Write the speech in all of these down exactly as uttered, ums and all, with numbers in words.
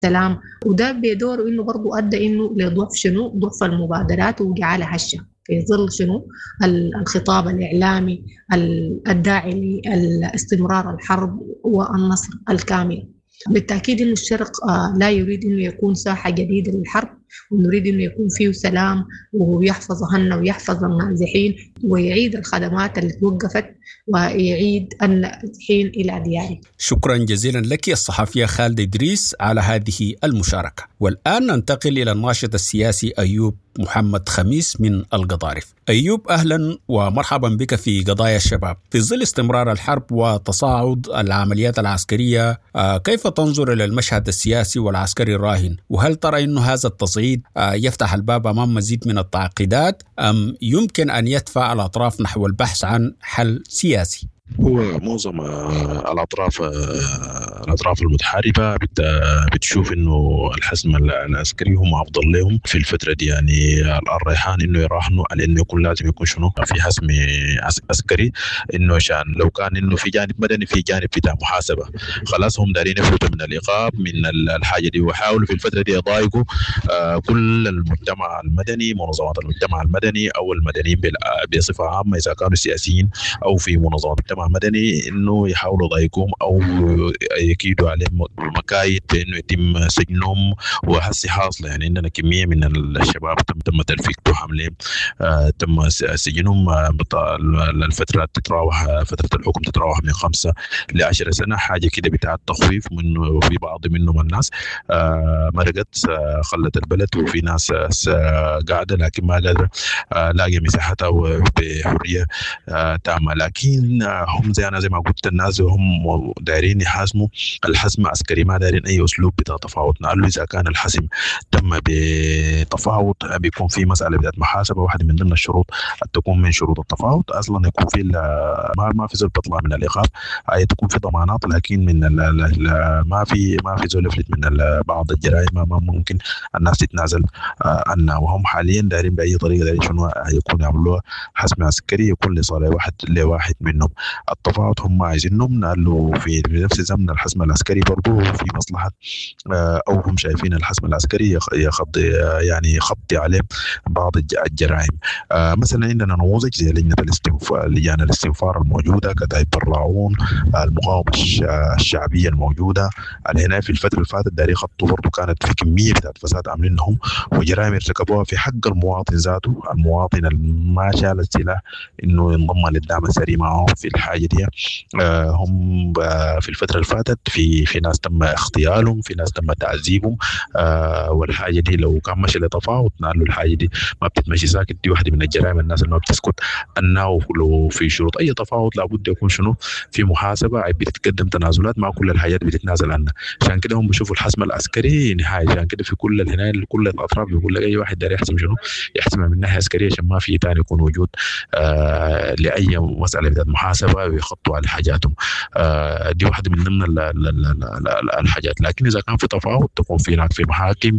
السلام. وده بدوره إنه برضو أدى إنه لضعف شنو ضعف المبادرات وجعلها هشة في ظل شنو الخطاب الإعلامي الداعي لاستمرار الحرب والنصر الكامل. بالتأكيد إنه الشرق لا يريد إنه يكون ساحة جديدة للحرب، ونريد إنه يكون فيه سلام ويحفظ أهلنا ويحفظ النازحين ويعيد الخدمات اللي توقفت ويعيد النازحين إلى ديارهم. شكرا جزيلا لك الصحفية خالدة إدريس على هذه المشاركة. والآن ننتقل إلى الناشط السياسي أيوب محمد خميس من القضارف. أيوب، أهلا ومرحبا بك في قضايا الشباب. في ظل استمرار الحرب وتصاعد العمليات العسكرية، كيف تنظر إلى المشهد السياسي والعسكري الراهن؟ وهل ترى أن هذا التصعيد يفتح الباب أمام مزيد من التعقيدات أم يمكن أن يدفع الأطراف نحو البحث عن حل سياسي؟ هو معظم الأطراف الأطراف المتحاربة بتشوف إنه الحزم العسكري هم أفضل لهم في الفترة دي. يعني الريحان إنه يراهنوا على إنه يكون لازم يكون شنو في حزم عسكري، إنه عشان لو كان إنه في جانب مدني في جانب بتاع محاسبة، خلاص هم دارين يفوتوا من الإيقاف من الحاجة دي، وحاولوا في الفترة دي يضايقوا كل المجتمع المدني، منظمات المجتمع المدني أو المدنيين بصفة عامة إذا كانوا سياسيين أو في منظمات المجتمع مدني، انه يحاولوا يضايقوهم او يكيدوا عليهم مكايد بانه يتم سجنهم. وهسي حاصله يعني عندنا كميه من الشباب تم تم تلفيقهم حملهم، آه تم سجنهم. الفتره تتراوح فتره الحكم تتراوح من خمسة لعشرة سنه، حاجه كده بتاع التخويف منه. وفي بعض منهم الناس آه مرقت آه خلت البلد، وفي ناس آه قاعده لكن ما قادره آه لاقي مساحتها بحريه آه تامه. لكن هم زي أنا زي ما قلت الناس هم دايرين يحاسموا الحزم عسكري، ما دايرين أي أسلوب بتاع تفاوض. نقول إذا كان الحزم تم بتفاوض بيكون في مسألة بتاعت محاسبة، واحدة من ضمن الشروط تكون من شروط التفاوض أصلا يكون في ما ما في زول بيطلع من الإيقاف، أي تكون في ضمانات، لكن من ال ال ما في ما في زول يفلت من بعض الجرائم ما ممكن الناس تتنازل عنها. وهم حاليا دايرين بأي طريقة دايرين شنو يكون يعملوها حزم عسكري يكون لصالح واحد لواحد منهم. التفاوض هم عايزينهم نقلوا في نفس زمن الحزم العسكري برضو في مصلحة، أو هم شايفين الحزم العسكري يخض يعني يخطي عليه بعض الجرائم. مثلا عندنا نموذج زي لجنة الاستنفار لجان الاستنفار الموجودة، كتائب برلاعون، المقاومة الشعبية الموجودة هنا في الفترة اللي فاتت داري خطوا برضو كانت في كمية بتاعت فساد عاملينهم وجرائم ارتكبوها في حق المواطن ذاته، المواطن ما شال السلاح انه ينضم للدعم السري معهم في الحاجة دي. هم في الفترة اللي فاتت في في ناس تم اغتيالهم، في ناس تم تعذيبهم، والحاجة دي لو كان ماشي لتفاوض نقول الحاجة دي ما بتتمشي ساكت. دي واحدة من الجرائم الناس اللي ما بتسكت أنه لو في شروط أي تفاوض لابد يكون شنو في محاسبة، بتتقدم تنازلات، ما كل الحاجات بتتنازل عنها. عشان كده هم بيشوفوا الحزم العسكري نهاية. عشان كده في كل الهناية كل الأطراف بيقول لك أي واحد داري يحسم شنو يحسمها من ناحية عسكرية عشان ما في تاني يكون وجود آه لأي مسألة بتاعت محاسبة ويخطوا على حاجاتهم. آه دي واحدة من ضمن الحاجات. لكن إذا كان في تفاوض تكون في هناك في محاكم،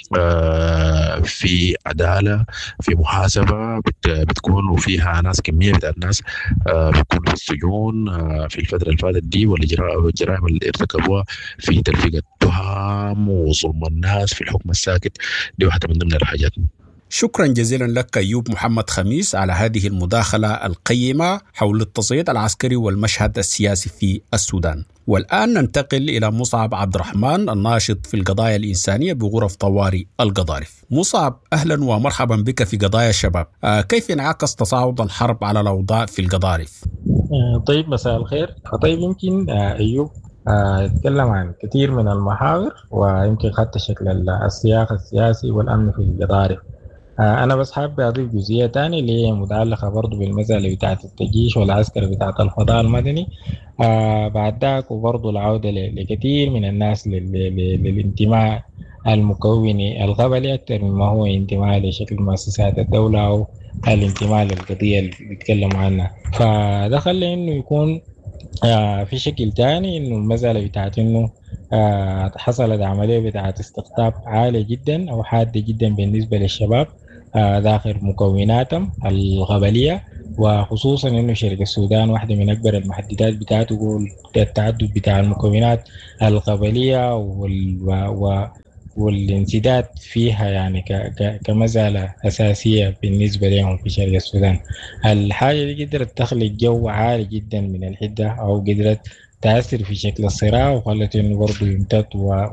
آه في عدالة، في محاسبة بت بتكون وفيها ناس كمية بتاعت ناس آه بتكون في السجون آه في الفترة اللي فاتت دي، والجرائم اللي ارتكبوها في تلفيق التهم وظلم الناس في الحكم الساكت. دي واحدة من ضمن الحاجات. شكرا جزيلا لك أيوب محمد خميس على هذه المداخلة القيمة حول التصعيد العسكري والمشهد السياسي في السودان. والآن ننتقل إلى مصعب عبد الرحمن الناشط في القضايا الإنسانية بغرف طوارئ القضارف. مصعب، أهلا ومرحبا بك في قضايا الشباب. آه كيف انعكس تصاعد الحرب على الأوضاع في القضارف؟ آه طيب، مساء الخير. طيب يمكن آه أيوب يتكلم عن كثير من المحاور، ويمكن حتى شكل السياق السياسي والأمن في القضارف. أنا بس حابب أضيف جزئية تانية اللي هي متعلقة برضو بالمسألة بتاعة التجيش والعسكر بتاعة الفضاء المدني. آه بعد ذاك وبرضو العودة لكثير من الناس للانتماء المكوني القبلي أكثر مما هو انتماء لشكل مؤسسات الدولة أو الانتماء للقضية اللي بيتكلموا عنها. فده خلى إنه يكون آه في شكل تاني إنه المسألة بتاعت إنه آه حصلت عملية بتاعت استقطاب عالية جدا أو حادة جدا بالنسبة للشباب آه داخل مكوناتهم القبلية وخصوصا إنه شرق السودان واحدة من أكبر المحددات بتاعته هو التعدد بتاع المكونات القبلية وال و والانسداد فيها يعني ك ك كمسألة أساسية بالنسبة لهم في شرق السودان. الحاجة دي قدرت تخلق جو عالي جدا من الحدة أو قدرت تأثر في شكل الصراع وخلت إنه برضه يمتد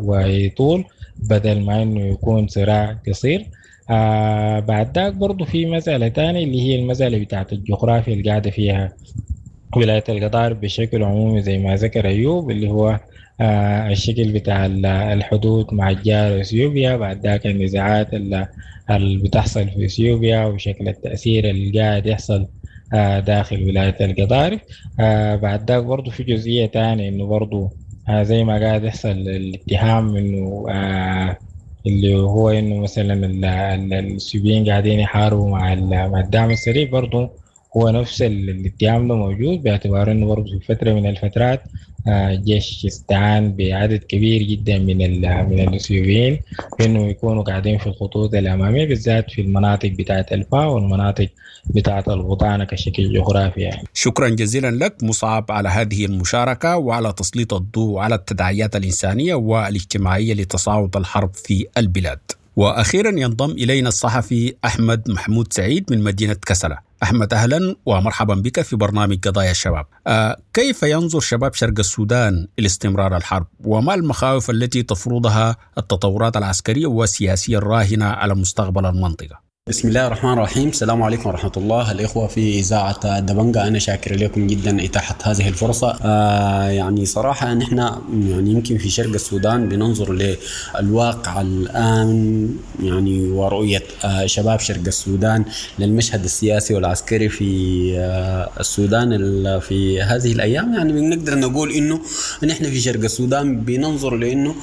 ويطول بدل ما إنه يكون صراع قصير. آه بعد ذاك برضه في مسألة تانية اللي هي المسألة بتاعت الجغرافيا اللي قاعدة فيها ولاية القضارف بشكل عمومي زي ما ذكر أيوب، اللي هو آه الشكل بتاع الحدود مع الجار اثيوبيا، بعد ذاك النزاعات اللي بتحصل في اثيوبيا وشكل التأثير اللي قاعد يحصل آه داخل ولاية القضارف. آه بعد ذاك برضه في جزئية تانية إنه برضه آه زي ما قاعد يحصل الاتهام إنه آه اللي هو إنه مثلا السوريين قاعدين يحاربوا مع مع الدعم السريع، برضه هو نفس الاتهام ده موجود باعتبار إنه برضه في فترة من الفترات الجيش استعان بعدد كبير جدا من من الإثيوبيين إنه يكونوا قاعدين في الخطوط الأمامية بالذات في المناطق بتاعة الفا والمناطق بتاعة البطانة كشكل جغرافي يعني. شكرا جزيلا لك مصعب على هذه المشاركة وعلى تسليط الضوء على التداعيات الإنسانية والاجتماعية لتصاعد الحرب في البلاد. وأخيرا ينضم إلينا الصحفي أحمد محمود سعيد من مدينة كسلة. أحمد أهلا ومرحبا بك في برنامج قضايا الشباب. آه كيف ينظر شباب شرق السودان لاستمرار الحرب وما المخاوف التي تفرضها التطورات العسكرية والسياسية الراهنة على مستقبل المنطقة؟ بسم الله الرحمن الرحيم. السلام عليكم ورحمة الله. الإخوة في إذاعة دبنجة، أنا شاكر لكم جدا إتاحة هذه الفرصة. آه يعني صراحة نحن يعني يمكن في شرق السودان بننظر للواقع الآن يعني ورؤية آه شباب شرق السودان للمشهد السياسي والعسكري في آه السودان في هذه الأيام. يعني بنقدر نقول إنه نحن في شرق السودان بننظر لأنه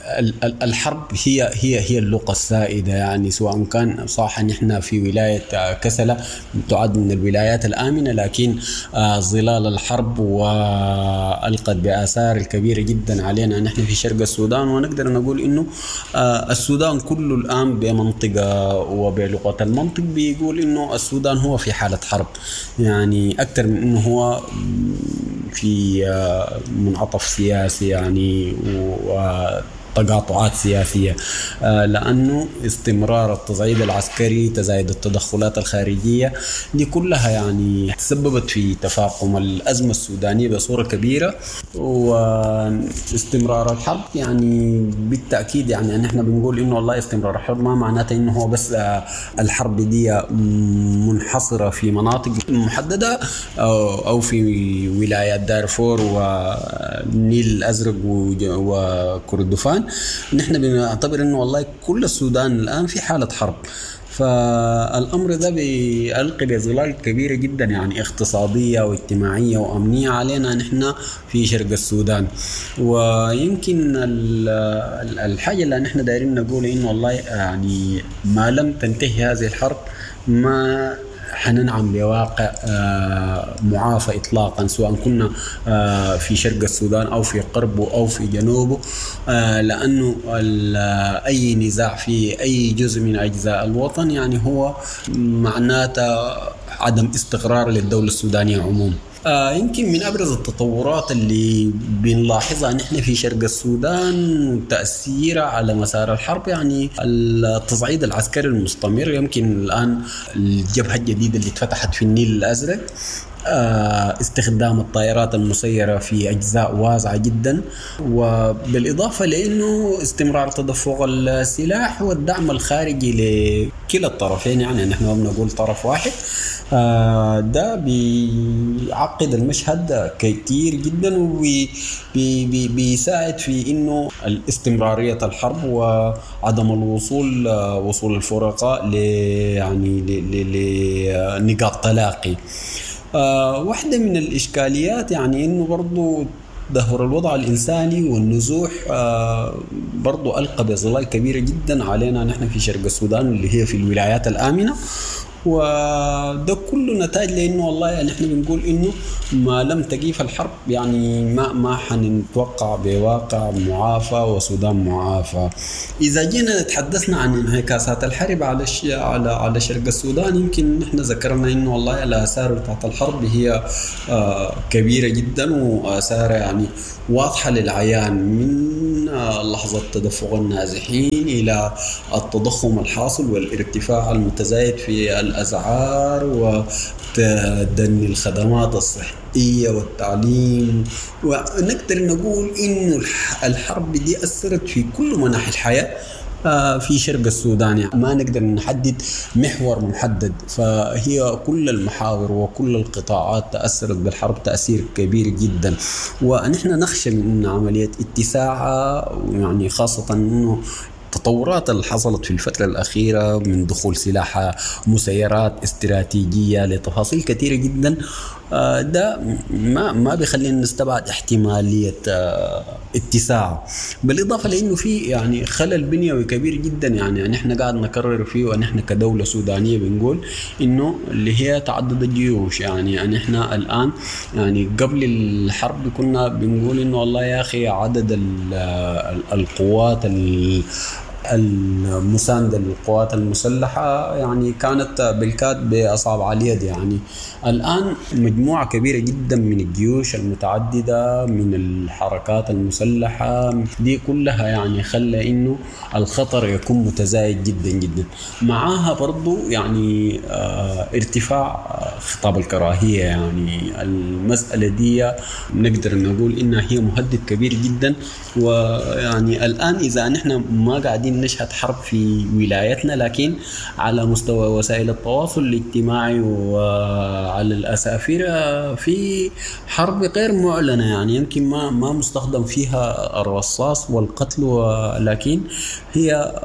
الحرب هي هي هي اللغة السائدة، يعني سواء كان صح نحن في ولاية كسلة تعد من الولايات الآمنة، لكن ظلال الحرب وألقت بآثار الكبيرة جدا علينا نحن في شرق السودان. ونقدر نقول إنه السودان كله الآن بمنطقة وبلغة المنطق بيقول إنه السودان هو في حالة حرب، يعني أكثر من إنه هو في منعطف سياسي يعني و تقاطعات سياسية، لأنه استمرار التصعيد العسكري تزايد التدخلات الخارجية دي كلها يعني تسببت في تفاقم الأزمة السودانية بصورة كبيرة. واستمرار الحرب يعني بالتأكيد يعني نحن بنقول إنه والله استمرار الحرب ما معناته إنه هو بس الحرب دي منحصرة في مناطق محددة أو في ولايات دارفور والنيل الأزرق وكردفان. نحن بنعتبر انه والله كل السودان الان في حاله حرب، فالامر ده بيلقي بظلال كبيره جدا يعني اقتصاديه واجتماعيه وامنيه علينا نحن في شرق السودان. ويمكن الحاجه اللي نحن دايرين نقول انه والله يعني ما لم تنتهي هذه الحرب ما حننعم بواقع معافى إطلاقا، سواء كنا في شرق السودان أو في قربه أو في جنوبه، لأنه أي نزاع في أي جزء من أجزاء الوطن يعني هو معناته عدم استقرار للدولة السودانية عموما. آه يمكن من أبرز التطورات اللي بنلاحظها نحن في شرق السودان تأثيرها على مسار الحرب يعني التصعيد العسكري المستمر. يمكن الآن الجبهة الجديدة اللي اتفتحت في النيل الأزرق، آه استخدام الطائرات المسيرة في أجزاء واسعة جدا، وبالإضافة لأنه استمرار تدفق السلاح والدعم الخارجي لكلا الطرفين، يعني نحن ما بنقول طرف واحد. آه ده بيعقد المشهد كتير جدا وبيساعد في إنه الاستمرارية الحرب وعدم الوصول وصول الفرقاء ل يعني لنقاط تلاقي. آه واحدة من الإشكاليات يعني إنه برضو دهور الوضع الإنساني والنزوح آه برضو ألقى بظلال كبيرة جدا علينا نحن في شرق السودان اللي هي في الولايات الآمنة. وده كله نتاج لأنه والله يعني إحنا بنقول إنه ما لم تقيف الحرب يعني ما ما حنتوقع بواقع معافى وسودان معافى. إذا جينا تحدثنا عن انعكاسات الحرب على على على شرق السودان، يمكن نحن ذكرنا إنه والله الآثار بتاعت الحرب هي آه كبيرة جدا وآثار يعني واضحة للعيان، من لحظة تدفق النازحين إلى التضخم الحاصل والارتفاع المتزايد في الأسعار وتدني الخدمات الصحية والتعليم. ونقدر نقول إنه الحرب دي أثرت في كل مناحي الحياة في شرق السودان، يعني ما نقدر نحدد محور محدد، فهي كل المحاور وكل القطاعات تأثرت بالحرب تأثير كبير جدا. ونحن نخشى من عملية اتساعها، يعني خاصة أنه التطورات اللي حصلت في الفترة الأخيرة من دخول سلاح مسيرات استراتيجية لتفاصيل كثيرة جدا، ده ما ما بيخلينا نستبعد احتمالية اتساع، بالإضافة لأنه في يعني خلل بنيوي كبير جدا. يعني نحن قاعد نكرر فيه ونحن كدولة سودانية بنقول إنه اللي هي تعدد الجيوش. يعني نحن الآن يعني قبل الحرب كنا بنقول إنه والله يا أخي عدد القوات المساندة للقوات المسلحة يعني كانت بالكاد بأصابع اليد. يعني الآن مجموعة كبيرة جدا من الجيوش المتعددة من الحركات المسلحة دي كلها يعني خلى إنه الخطر يكون متزايد جدا جدا. معاها برضو يعني اه ارتفاع خطاب الكراهية. يعني المسألة دي نقدر نقول إنها هي مهدد كبير جدا. ويعني الآن إذا نحن ما قاعدين نشهد حرب في ولايتنا، لكن على مستوى وسائل التواصل الاجتماعي وعلى الأسافير في حرب غير معلنة، يعني يمكن ما ما مستخدم فيها الرصاص والقتل، ولكن هي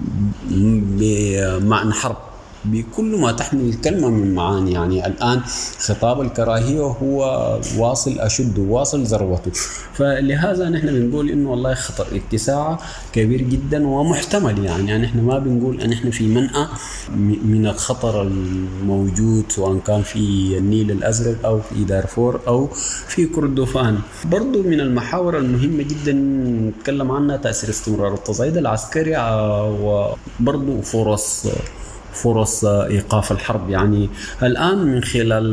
بمعنى حرب بكل ما تحمل الكلمة من معاني. يعني الآن خطاب الكراهية هو واصل أشد واصل ذروته، فلهذا نحن بنقول إنه والله خطر اتساع كبير جدا ومحتمل. يعني نحن ما بنقول أن نحن في منأى من الخطر الموجود سواء كان في النيل الأزرق أو في دارفور أو في كردفان. برضو من المحاور المهمة جدا نتكلم عنها تأثير استمرار التصعيد العسكري وبرضو فرص فرص إيقاف الحرب. يعني الآن من خلال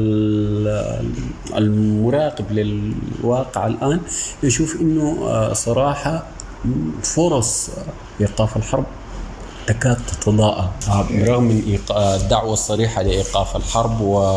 المراقب للواقع الآن يشوف إنه صراحة فرص إيقاف الحرب تكاد تتضاءل برغم من الدعوة الصريحة لإيقاف الحرب و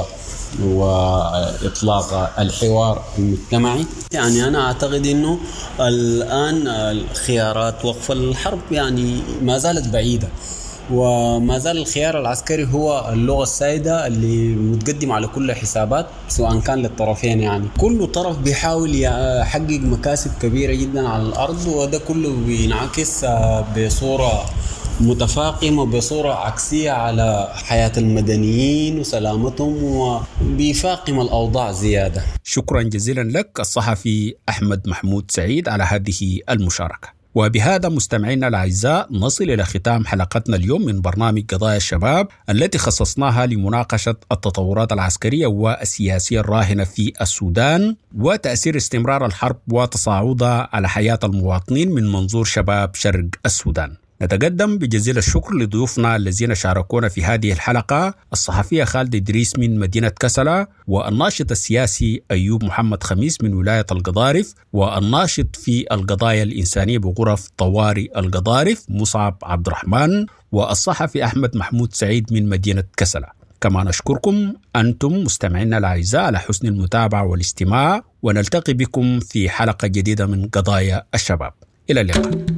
وإطلاق الحوار المجتمعي. يعني أنا أعتقد أنه الآن الخيارات وقف الحرب يعني ما زالت بعيدة، وما زال الخيار العسكري هو اللغة السائدة اللي متقدم على كل حسابات سواء كان للطرفين. يعني كل طرف بيحاول يحقق مكاسب كبيرة جدا على الأرض، وده كله بينعكس بصورة متفاقمة بصورة عكسية على حياة المدنيين وسلامتهم، وبيفاقم الأوضاع زيادة. شكرا جزيلا لك الصحفي أحمد محمود سعيد على هذه المشاركة. وبهذا مستمعينا الأعزاء نصل إلى ختام حلقتنا اليوم من برنامج قضايا الشباب التي خصصناها لمناقشة التطورات العسكرية والسياسية الراهنة في السودان وتأثير استمرار الحرب وتصاعدها على حياة المواطنين من منظور شباب شرق السودان. نتقدم بجزيل الشكر لضيوفنا الذين شاركونا في هذه الحلقة: الصحفية خالدة إدريس من مدينة كسلا، والناشط السياسي أيوب محمد خميس من ولاية القضارف، والناشط في القضايا الإنسانية بغرف طوارئ القضارف مصعب عبد الرحمن، والصحفي أحمد محمود سعيد من مدينة كسلا. كما نشكركم أنتم مستمعينا الأعزاء على حسن المتابعة والاستماع، ونلتقي بكم في حلقة جديدة من قضايا الشباب. إلى اللقاء.